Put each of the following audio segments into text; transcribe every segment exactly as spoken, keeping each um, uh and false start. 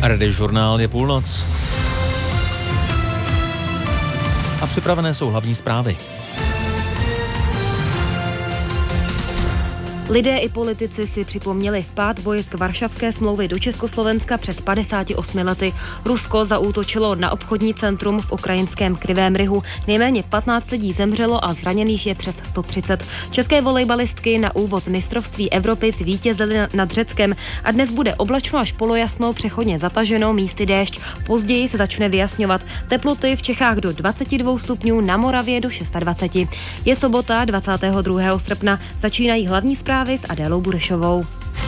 Radiožurnál je půlnoc. A připravené jsou hlavní zprávy. Lidé i politici si připomněli vpád vojsk Varšavské smlouvy do Československa před padesáti osmi lety. Rusko zaútočilo na obchodní centrum v ukrajinském Krivém Rihu. Nejméně patnáct lidí zemřelo a zraněných je přes sto třicet. České volejbalistky na úvod mistrovství Evropy zvítězily nad Řeckem a dnes bude oblačno až polojasno, přechodně zataženo, místy déšť. Později se začne vyjasňovat. Teploty v Čechách do dvaceti dvou stupňů, na Moravě do dvaceti šesti. Je sobota dvacátého druhého srpna. Začínají hlavní zprávy s Adélou Burešovou.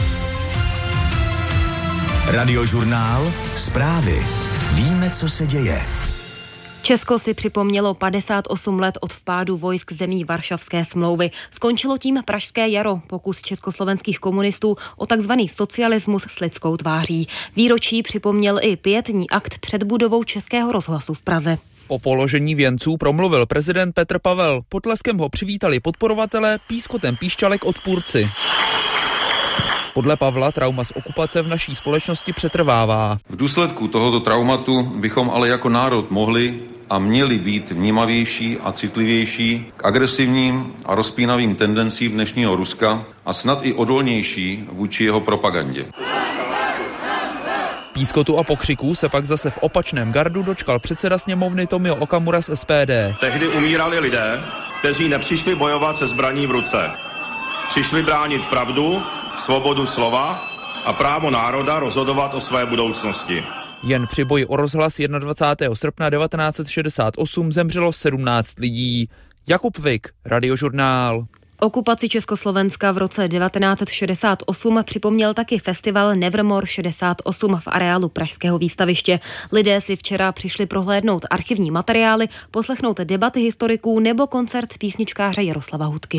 Radiožurnál, zprávy. Víme, co se děje. Česko si připomnělo padesát osm let od vpádu vojsk zemí Varšavské smlouvy. Skončilo tím Pražské jaro, pokus československých komunistů o takzvaný socialismus s lidskou tváří. Výročí připomněl i pietní akt před budovou Českého rozhlasu v Praze. Po položení věnců promluvil prezident Petr Pavel. Potleskem ho přivítali podporovatelé, pískotem píšťalek odpůrci. Podle Pavla trauma z okupace v naší společnosti přetrvává. V důsledku tohoto traumatu bychom ale jako národ mohli a měli být vnímavější a citlivější k agresivním a rozpínavým tendencím dnešního Ruska a snad i odolnější vůči jeho propagandě. Pískotu a pokřiků se pak zase v opačném gardu dočkal předseda sněmovny Tomio Okamura z S P D. Tehdy umírali lidé, kteří nepřišli bojovat se zbraní v ruce. Přišli bránit pravdu, svobodu slova a právo národa rozhodovat o své budoucnosti. Jen při boji o rozhlas dvacátého prvního srpna devatenáct set šedesát osm zemřelo sedmnáct lidí. Jakub Vik, Radiožurnál. Okupaci Československa v roce devatenáct set šedesát osm připomněl taky festival Nevermore šedesát osm v areálu Pražského výstaviště. Lidé si včera přišli prohlédnout archivní materiály, poslechnout debaty historiků nebo koncert písničkáře Jaroslava Hudky.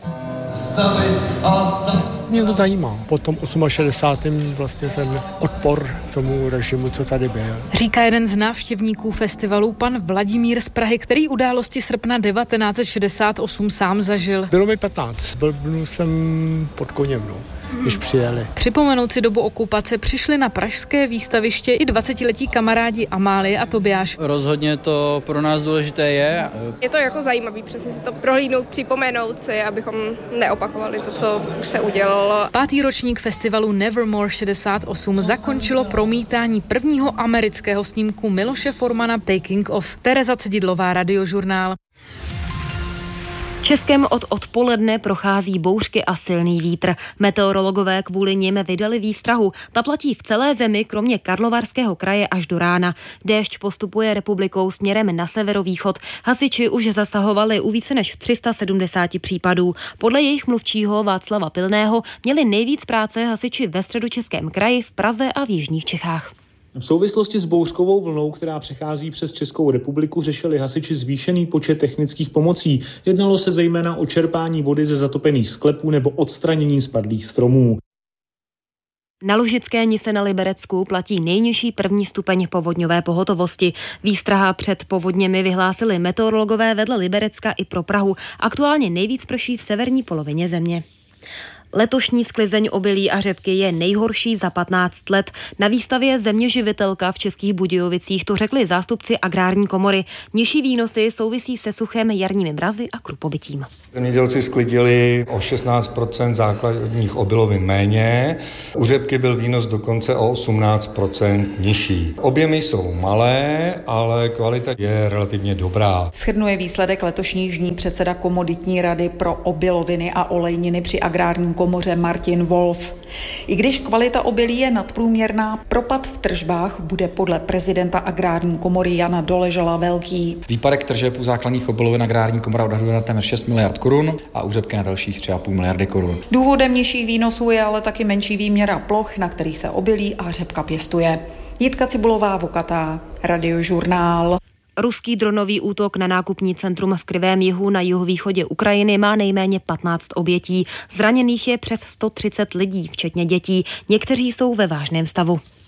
Mě to zajímá. Po tom šedesátém osmém vlastně ten odpor tomu režimu, co tady byl. Říká jeden z návštěvníků festivalu, pan Vladimír z Prahy, který události srpna devatenáct set šedesát osm sám zažil. Bylo mi patnáct. Byl jsem pod koněm, no, když přijeli. Připomenout si dobu okupace přišli na Pražské výstaviště i dvacetiletí kamarádi Amálie a Tobiáš. Rozhodně to pro nás důležité je. Je to jako zajímavý přesně si to prohlídnout, připomenout si, abychom neopakovali to, co už se udělalo. Pátý ročník festivalu Nevermore šedesát osm zakončilo promítání prvního amerického snímku Miloše Formana Taking Off. Tereza Cedidlová, Radiožurnál. Českem od odpoledne prochází bouřky a silný vítr. Meteorologové kvůli nim vydali výstrahu. Ta platí v celé zemi, kromě Karlovarského kraje až do rána. Déšť postupuje republikou směrem na severovýchod. Hasiči už zasahovali u více než tři sta sedmdesát případů. Podle jejich mluvčího Václava Pilného měli nejvíc práce hasiči ve Středočeském kraji, v Praze a v jižních Čechách. V souvislosti s bouřkovou vlnou, která přechází přes Českou republiku, řešili hasiči zvýšený počet technických pomocí. Jednalo se zejména o čerpání vody ze zatopených sklepů nebo odstranění spadlých stromů. Na Lužické Nise na Liberecku platí nejnižší první stupeň povodňové pohotovosti. Výstraha před povodněmi vyhlásili meteorologové vedle Liberecka i pro Prahu. Aktuálně nejvíc prší v severní polovině země. Letošní sklizeň obilí a řepky je nejhorší za patnáct let. Na výstavě Zeměživitelka v Českých Budějovicích to řekli zástupci Agrární komory. Nižší výnosy souvisí se suchem, jarními mrazy a krupobytím. Zemědělci sklidili o šestnáct procent základních obilovin méně. U řepky byl výnos dokonce o osmnáct procent nižší. Objemy jsou malé, ale kvalita je relativně dobrá. Shrnuje výsledek letošní jižní předseda komoditní rady pro obiloviny a olejniny při Agrární komoře Martin Wolf. I když kvalita obilí je nadprůměrná, propad v tržbách bude podle prezidenta Agrární komory Jana Doležala velký. Výpadek tržeb u základních obilovin Agrární komora odhaduje na téměř šest miliard korun a u řepky na dalších tři a půl miliardy korun. Důvodem nižších výnosů je ale taky menší výměra ploch, na kterých se obilí a řepka pěstuje. Jitka Cibulová, Vokatá, Radiožurnál. Ruský dronový útok na nákupní centrum v Krivém Jihu na jihovýchodě Ukrajiny má nejméně patnáct obětí. Zraněných je přes sto třicet lidí, včetně dětí. Někteří jsou ve vážném stavu.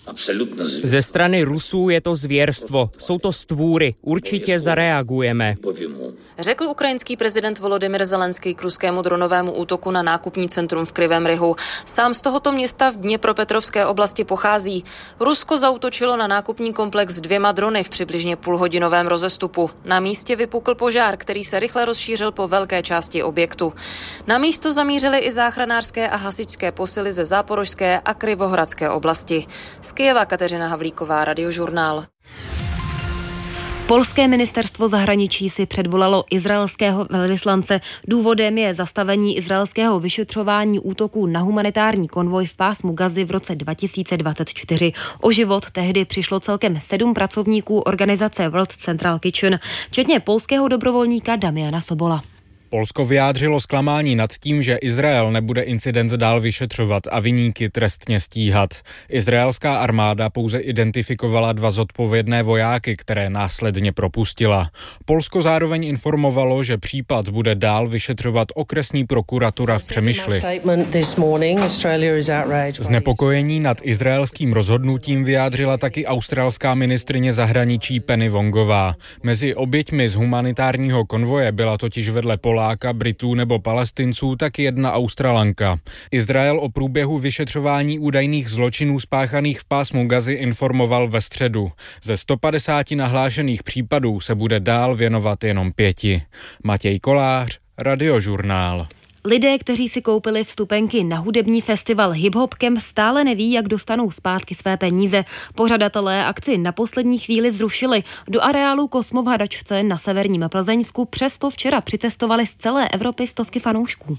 Ze strany Rusů je to zvěrstvo. Jsou to stvůry. Určitě zareagujeme. Řekl ukrajinský prezident Volodymyr Zelenský k ruskému dronovému útoku na nákupní centrum v Krivém Rihu. Sám z tohoto města v Dněpropetrovské oblasti pochází. Rusko zaútočilo na nákupní komplex dvěma drony v přibližně půlhodinovém rozestupu. Na místě vypukl požár, který se rychle rozšířil po velké části objektu. Na místo zamířily i záchranářské a hasičské posily ze Záporožské a Krivohradské oblasti. Z Kyjeva Kateřina Havlíková, Radiožurnál. Polské ministerstvo zahraničí si předvolalo izraelského velvyslance. Důvodem je zastavení izraelského vyšetřování útoků na humanitární konvoj v pásmu Gazy v roce dva tisíce dvacet čtyři. O život tehdy přišlo celkem sedm pracovníků organizace World Central Kitchen, včetně polského dobrovolníka Damiana Sobola. Polsko vyjádřilo zklamání nad tím, že Izrael nebude incident dál vyšetřovat a viníky trestně stíhat. Izraelská armáda pouze identifikovala dva zodpovědné vojáky, které následně propustila. Polsko zároveň informovalo, že případ bude dál vyšetřovat okresní prokuratura v Přemyšli. Znepokojení nad izraelským rozhodnutím vyjádřila taky australská ministryně zahraničí Penny Wongová. Mezi oběťmi z humanitárního konvoje byla totiž vedle Poláka, Britů nebo Palestinců, tak jedna Australanka. Izrael o průběhu vyšetřování údajných zločinů spáchaných v pásmu Gazy informoval ve středu. Ze sto padesáti nahlášených případů se bude dál věnovat jenom pěti. Matěj Kolář, Radiožurnál. Lidé, kteří si koupili vstupenky na hudební festival Hip Hop Camp, stále neví, jak dostanou zpátky své peníze. Pořadatelé akci na poslední chvíli zrušili. Do areálu Kosmo v Hadačce na severním Plzeňsku přesto včera přicestovali z celé Evropy stovky fanoušků.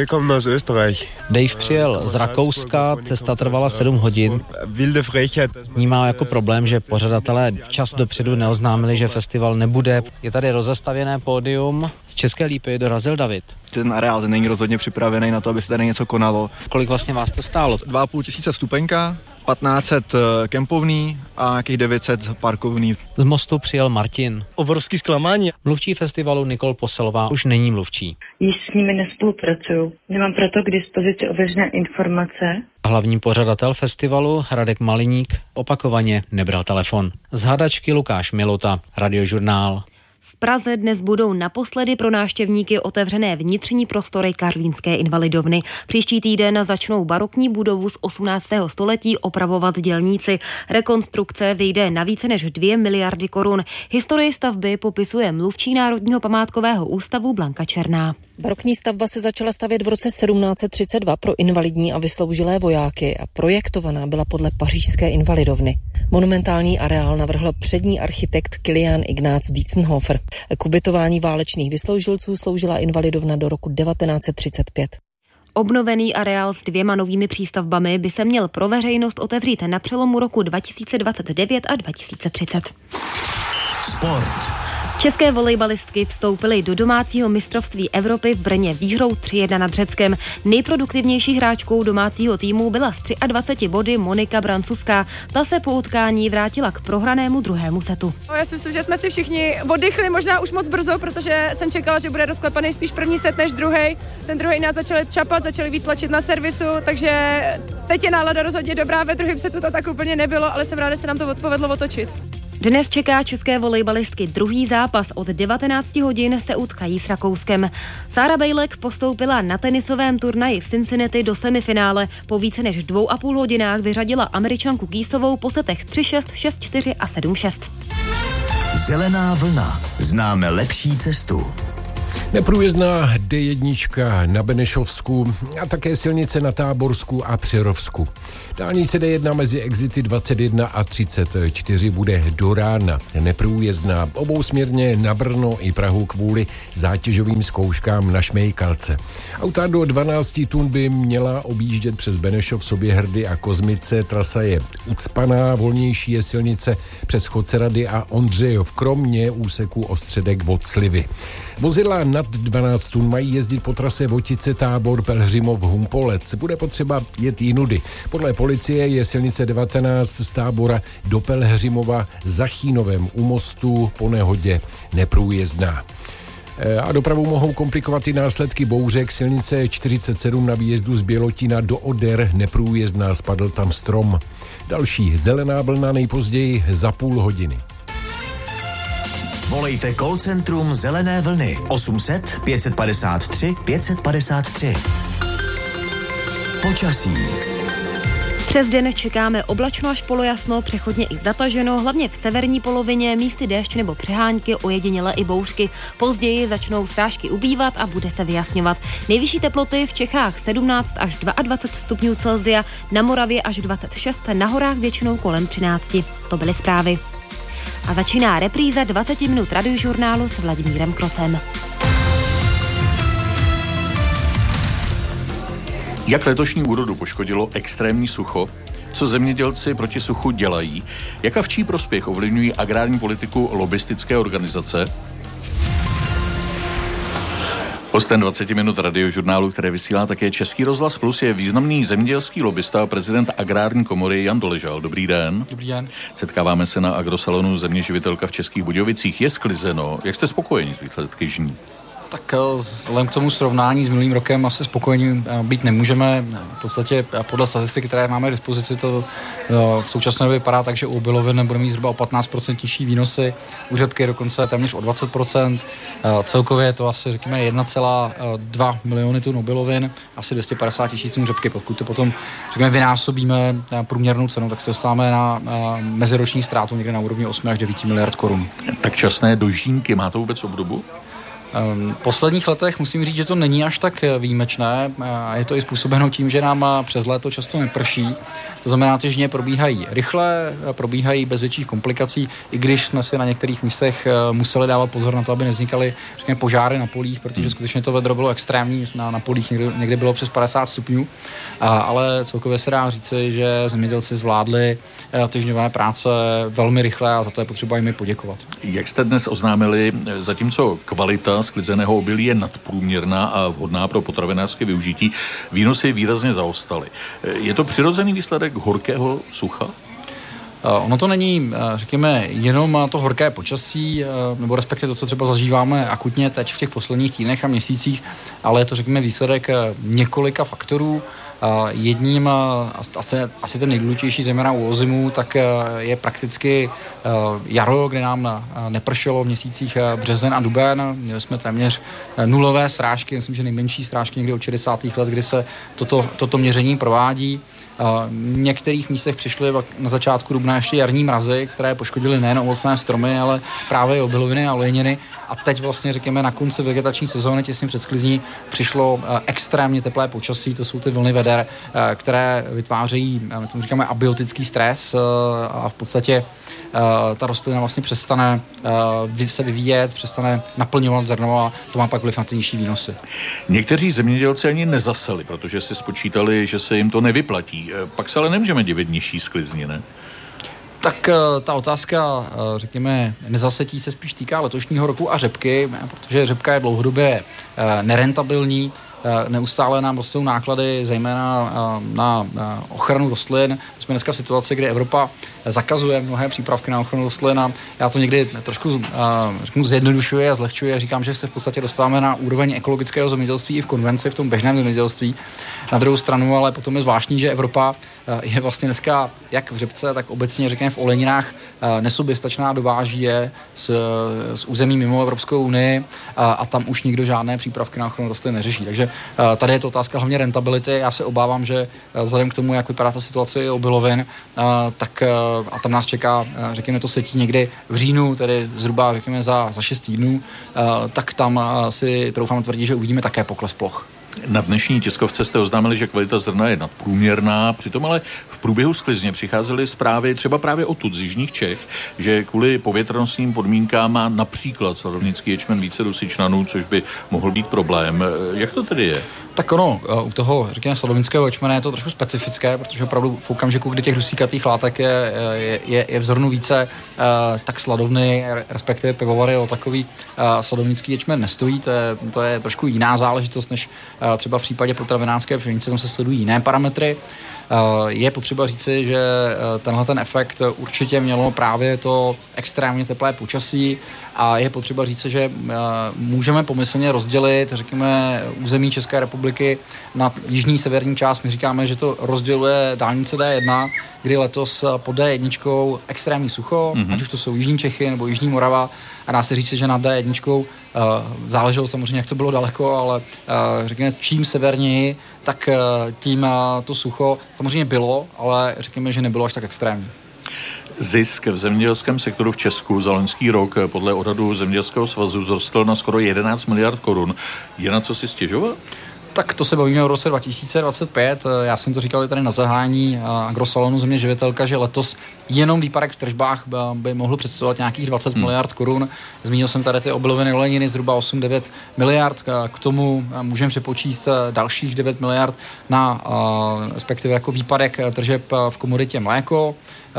Dave přijel z Rakouska, cesta trvala sedm hodin. Vnímá jako problém, že pořadatelé čas dopředu neoznámili, že festival nebude. Je tady rozestavěné pódium. Z České Lípy dorazil David. Ten areál ten není rozhodně připravený na to, aby se tady něco konalo. Kolik vlastně vás to stálo? Dva a půl tisíce vstupenka, patnáct set kempovný a nějakých devět set parkovný. Z Mostu přijel Martin. Obrovský zklamání. Mluvčí festivalu Nikol Poselová už není mluvčí. Již s nimi nespolupracuju. Nemám proto k dispozici ověřené informace. Hlavní pořadatel festivalu Radek Maliník opakovaně nebral telefon. Z Hadačky Lukáš Milota, Radiožurnál. V Praze dnes budou naposledy pro návštěvníky otevřené vnitřní prostory Karlínské invalidovny. Příští týden začnou barokní budovu z osmnáctého století opravovat dělníci. Rekonstrukce vyjde na více než dvě miliardy korun. Historii stavby popisuje mluvčí Národního památkového ústavu Blanka Černá. Barokní stavba se začala stavět v roce sedmnáct set třicet dva pro invalidní a vysloužilé vojáky a projektovaná byla podle pařížské invalidovny. Monumentální areál navrhl přední architekt Kilian Ignác Dietzenhofer. K ubytování válečných vysloužilců sloužila invalidovna do roku devatenáct set třicet pět. Obnovený areál s dvěma novými přístavbami by se měl pro veřejnost otevřít na přelomu roku dva tisíce dvacet devět a dva tisíce třicet. Sport. České volejbalistky vstoupily do domácího mistrovství Evropy v Brně výhrou tři jedna nad Řeckem. Nejproduktivnější hráčkou domácího týmu byla s dvaceti třemi body Monika Brancuská. Ta se po utkání vrátila k prohranému druhému setu. Já si myslím, že jsme si všichni oddychli možná už moc brzo, protože jsem čekala, že bude rozklepaný spíš první set než druhý. Ten druhý nás začali třapat, začali víc tlačit na servisu, takže teď je nálada rozhodně dobrá. Ve druhém setu to tak úplně nebylo, ale jsem ráda, že se nám to odpovedlo otočit. Dnes čeká české volejbalistky druhý zápas. Od devatenáct hodin se utkají s Rakouskem. Sára Bejlek postoupila na tenisovém turnaji v Cincinnati do semifinále. Po více než dvou a půl hodinách vyřadila Američanku Kýsovou po setech tři šest, šest čtyři a sedm šest. Zelená vlna. Známe lepší cestu. Neprůjezdná D jedna na Benešovsku a také silnice na Táborsku a Přerovsku. Dálnice D jedna mezi exity dvacet jedna a třicet čtyři bude do rána neprůjezdná obousměrně na Brno i Prahu kvůli zátěžovým zkouškám na Šmejkalce. Auta do dvanáct tun by měla objíždět přes Benešov, Soběhrdy a Kozmice. Trasa je ucpaná, volnější je silnice přes Chocerady a Ondřejov, kromě úseku Ostředek od Slivy. Vozidla nad dvanáct tun mají jezdit po trase Votice, Tábor, Pelhřimov, Humpolec. Bude potřeba jet jinudy. Podle policie je silnice devatenáct z Tábora do Pelhřimova za Chínovem u mostu po nehodě neprůjezdná. A dopravu mohou komplikovat i následky bouřek. Silnice čtyřicet sedm na výjezdu z Bělotina do Oder neprůjezdná, spadl tam strom. Další zelená vlna nejpozději za půl hodiny. Volejte call centrum Zelené vlny osm set pět padesát tři pět padesát tři. Počasí. Přes den čekáme oblačno až polojasno, přechodně i zataženo, hlavně v severní polovině, místy déšť nebo přehánky, ojediněle i bouřky. Později začnou srážky ubývat a bude se vyjasňovat. Nejvyšší teploty v Čechách sedmnáct až dvacet dva stupňů Celsia, na Moravě až dvacet šest, na horách většinou kolem třináct. To byly zprávy. A začíná repríza dvacet minut radiožurnálu s Vladimírem Krocem. Jak letošní úrodu poškodilo extrémní sucho? Co zemědělci proti suchu dělají? Jak a v čí prospěch ovlivňují agrární politiku lobistické organizace? Hostem dvacet minut radiožurnálu, které vysílá také Český rozhlas Plus, je významný zemědělský lobista a prezident Agrární komory Jan Doležal. Dobrý den. Dobrý den. Setkáváme se na agrosalonu Zeměživitelka v Českých Budějovicích. Je sklizeno. Jak jste spokojeni s výsledky žní? Tak vzhledem k tomu srovnání s minulým rokem asi spokojení být nemůžeme. V podstatě podle statistik, které máme k dispozici, to v současné době vypadá tak, že u obilovin budeme mít zhruba o patnáct procent nižší výnosy, u řepky dokonce téměř o dvacet procent. Celkově je to asi, řekněme, jedna celá dva miliony tun obilovin, asi dvě stě padesát tisíc tun řepky. Pokud to potom, řekněme, vynásobíme průměrnou cenu, tak se dostáváme na meziroční ztrátu někde na úrovni osm až devět miliard korun. Tak časné dožínky, má to vůbec obdobu? V posledních letech musím říct, že to není až tak výjimečné. Je to i způsobeno tím, že nám přes léto často neprší. To znamená, že žně probíhají rychle, probíhají bez větších komplikací, i když jsme si na některých místech museli dávat pozor na to, aby nevznikaly, řekněme, požáry na polích, protože skutečně to vedro bylo extrémní, na, na polích někdy, někdy bylo přes padesát stupňů, a, ale celkově se dá říci, že zemědělci zvládli ty žňové práce velmi rychle a za to je potřeba jim poděkovat. Jak jste dnes oznámili, zatímco kvalita sklizeného obilí je nadprůměrná a vhodná pro potravinářské využití, výnosy výrazně zaostaly. Je to přirozený výsledek horkého sucha? Ono to není, řekněme, jenom to horké počasí, nebo respektive to, co třeba zažíváme akutně teď v těch posledních týdnech a měsících, ale je to, řekněme, výsledek několika faktorů. Jedním, asi, asi ten nejdůležitější, zejména u ozimů, tak je prakticky jaro, kde nám nepršelo v měsících březen a duben. Měli jsme téměř nulové srážky, myslím, že nejmenší srážky někdy od šedesátých let, kdy se toto, toto měření provádí. V některých místech přišly na začátku dubna ještě jarní mrazy, které poškodily nejen ovocné stromy, ale právě obiloviny a olejniny. A teď vlastně, řekněme, na konci vegetační sezóny, těsně před sklizní, přišlo extrémně teplé počasí, to jsou ty vlny veder, které vytvářejí, my tomu říkáme, abiotický stres a v podstatě ta rostlina vlastně přestane se vyvíjet, přestane naplňovat zrno a to má pak vliv na ty nižší výnosy. Někteří zemědělci ani nezaseli, protože si spočítali, že se jim to nevyplatí. Pak se ale nemůžeme divit nižší sklizni, ne? Tak ta otázka, řekněme, nezasetí se spíš týká letošního roku a řepky, protože řepka je dlouhodobě nerentabilní. Neustále nám rostou náklady, zejména na ochranu rostlin. My jsme dneska v situaci, kdy Evropa zakazuje mnohé přípravky na ochranu rostlin a já to někdy trošku řeknu, zjednodušuji a zlehčuji a říkám, že se v podstatě dostáváme na úroveň ekologického zemědělství i v konvenci, v tom běžném zemědělství. Na druhou stranu, ale potom je zvláštní, že Evropa je vlastně dneska jak v řepce, tak obecně, řekněme, v olejninách nesoběstačná, dováží je z, z území mimo Evropskou unii a, a tam už nikdo žádné přípravky na ochranu rostlin neřeší. Takže tady je to otázka hlavně rentability. Já se obávám, že vzhledem k tomu, jak vypadá ta situace obilovin, tak a tam nás čeká, řekněme, to setí někdy v říjnu, tedy zhruba, řekněme, za, za šest týdnů, tak tam si troufám tvrdit, že uvidíme také pokles ploch. Na dnešní tiskovce jste oznámili, že kvalita zrna je nadprůměrná, přitom ale v průběhu sklizně přicházely zprávy třeba právě odtud z jižních Čech, že kvůli povětrnostním podmínkám má například sladovnický ječmen více dusičnanů, což by mohl být problém. Jak to tedy je? Tak ono, u toho, řekněme, sladovnického ječmene je to trošku specifické, protože opravdu v okamžiku, kdy těch dusíkatých látek je, je, je v zrnu více, tak sladovny, respektive pivovary o takový sladovnický ječmen nestojí. To je, to je trošku jiná záležitost, než třeba v případě potravinářské pšenice, tam se sledují jiné parametry. Je potřeba říci, že tenhle ten efekt určitě mělo právě to extrémně teplé počasí a je potřeba říci, že můžeme pomyslně rozdělit, řekněme, území České republiky na jižní severní část. My říkáme, že to rozděluje dálnice D jedna, kdy letos pod D jedna extrémní sucho, mm-hmm. ať už to jsou jižní Čechy nebo jižní Morava, a dá se říct, že na D jedna uh, záleželo samozřejmě, jak to bylo daleko, ale uh, řekněme, čím severněji, tak uh, tím uh, to sucho samozřejmě bylo, ale řekněme, že nebylo až tak extrémní. Zisk v zemědělském sektoru v Česku za loňský rok podle odhadu Zemědělského svazu vzrostl na skoro jedenáct miliard korun. Je na co si stěžovat? Tak to se bavíme o roce dva tisíce dvacet pět. Já jsem to říkal i tady na zahájení Agrosalonu Země živitelka, že letos jenom výpadek v tržbách by mohl představovat nějakých dvacet hmm. miliard korun. Zmínil jsem tady ty obiloviny, oleniny, zhruba osm devět miliard. K tomu můžeme přepočíst dalších devět miliard na respektive jako výpadek tržeb v komoditě mléko.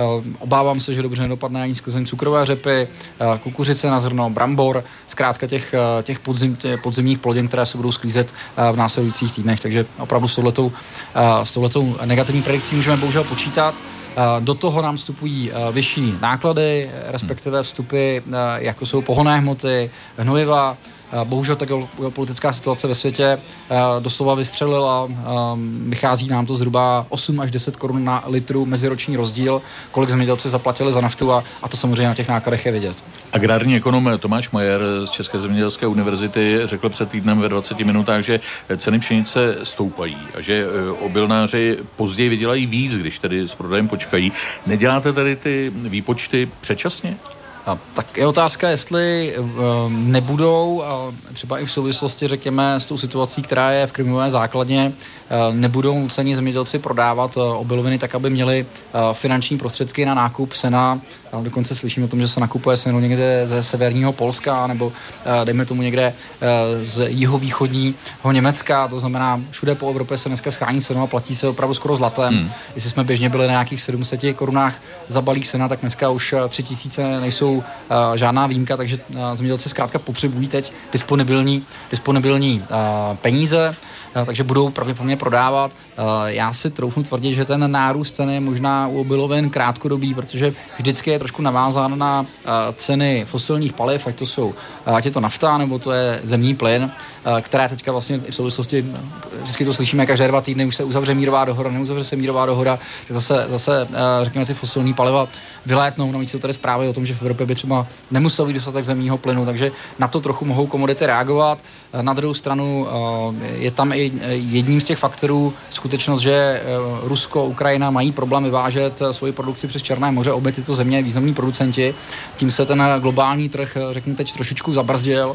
Obávám se, že dobře nedopadne ani skrze cukrové řepy, kukuřice na zrno, brambor, zkrátka těch, těch podzim, těch podzimních plodin, které se budou sklízet v následujících týdnech. Takže opravdu s touhletou, s touhletou negativní predikcí můžeme bohužel počítat. Do toho nám vstupují vyšší náklady, respektive vstupy, jako jsou pohonné hmoty, hnojiva. Bohužel ta geopolitická situace ve světě doslova vystřelila. Vychází nám to zhruba osm až deset korun na litru meziroční rozdíl, kolik zemědělci zaplatili za naftu a, a to samozřejmě na těch nákladech je vidět. Agrární ekonom Tomáš Majer z České zemědělské univerzity řekl před týdnem ve dvaceti minutách, že ceny pšenice stoupají a že obilnáři později vydělají víc, když tedy s prodejem počkají. Neděláte tady ty výpočty předčasně? A tak je otázka, jestli uh, nebudou, uh, třeba i v souvislosti, řekněme, s tou situací, která je v krmivové základně, uh, nebudou nuceni zemědělci prodávat uh, obiloviny tak, aby měli uh, finanční prostředky na nákup sena. A dokonce slyším o tom, že se nakupuje seno někde ze severního Polska nebo uh, dejme tomu někde uh, z jihovýchodního Německa. To znamená, všude po Evropě se dneska schání seno a platí se opravdu skoro zlatem. Hmm. Jestli jsme běžně byli na nějakých sedm set korunách za balík sena, tak dneska už tři tisíce nejsou uh, žádná výjimka, takže uh, zemědělci zkrátka potřebují teď disponibilní, disponibilní uh, peníze. Takže budou pravděpodobně prodávat. Já si troufnu tvrdit, že ten nárůst ceny je možná u obilovin krátkodobý, protože vždycky je trošku navázán na ceny fosilních paliv, ať to jsou, ať je to nafta, nebo to je zemní plyn, které teďka vlastně v souvislosti, vždycky to slyšíme, každé dva týdny už se uzavře mírová dohoda, neuzavře se mírová dohoda, tak zase, zase řekněme, ty fosilní paliva vylétnou. Navíc jsou tady zprávy o tom, že v Evropě by třeba nemusel být dostatek zemního plynu, takže na to trochu mohou komodity reagovat. Na druhou stranu je tam i jedním z těch faktorů skutečnost, že Rusko, Ukrajina mají problém vyvážet svoji produkci přes Černé moře, obě tyto země významní producenti. Tím se ten globální trh, řekněme, teď trošičku zabrzdil,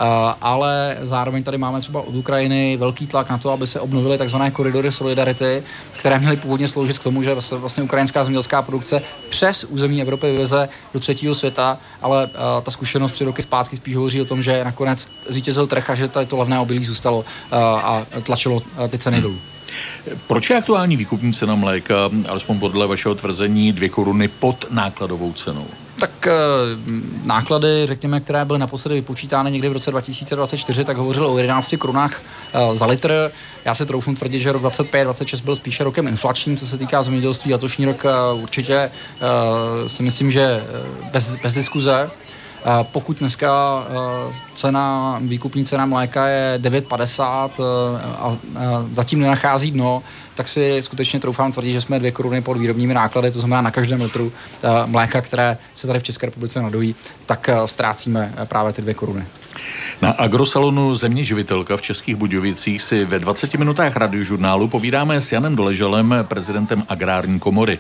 ale zároveň tady máme třeba od Ukrajiny velký tlak na to, aby se obnovily takzvané koridory solidarity, které měly původně sloužit k tomu, že vlastně ukrajinská zemědělská produkce přes území Evropy vyveze do třetího světa, ale ta zkušenost tři roky zpátky spíš hovoří o tom, že nakonec zvítězil trh a že tady to levné obilí zůstalo a tlačilo ty ceny dolů. Proč je aktuální výkupní cena mléka, alespoň podle vašeho tvrzení, dvě koruny pod nákladovou cenou? Tak e, náklady, řekněme, které byly naposledy vypočítány někdy v roce dva tisíce dvacet čtyři, tak hovořil o jedenácti korunách e, za litr. Já si troufnu tvrdit, že rok dvacet pět dvacet šest byl spíše rokem inflačním, co se týká zemědělství. Letošní rok e, určitě e, si myslím, že bez, bez diskuze. Pokud dneska cena, výkupní cena mléka je devět padesát a zatím nenachází dno, tak si skutečně troufám tvrdit, že jsme dvě koruny pod výrobními náklady, to znamená na každém litru mléka, které se tady v České republice nadojí, tak ztrácíme právě ty dvě koruny. Na Agrosalonu Země živitelka v Českých Budějovicích si ve dvaceti minutách radiožurnálu povídáme s Janem Doležalem, prezidentem Agrární komory.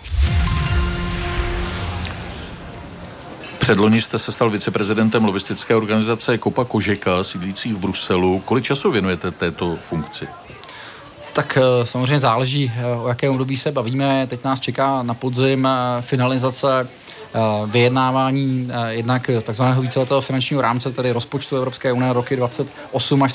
Předloni jste se stal viceprezidentem lobistické organizace Kopa Kožeka, sídlící v Bruselu. Kolik času věnujete této funkci? Tak samozřejmě záleží, o jakém období se bavíme. Teď nás čeká na podzim finalizace vyjednávání jednak takzvaného víceletého finančního rámce, tedy rozpočtu Evropské unie roky dvacet osm až